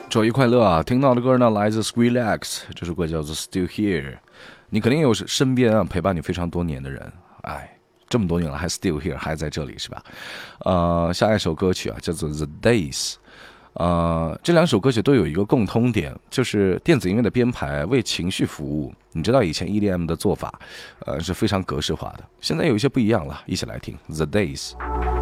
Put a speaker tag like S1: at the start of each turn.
S1: 周一快乐啊！听到的歌呢，来自 Skrillex， 这首歌叫做 Still Here。你肯定有身边啊陪伴你非常多年的人，哎，这么多年了还 Still Here， 还在这里是吧？下一首歌曲啊叫做 The Days。这两首歌曲都有一个共通点，就是电子音乐的编排为情绪服务。你知道以前 EDM 的做法，是非常格式化的，现在有一些不一样了，一起来听 The Days。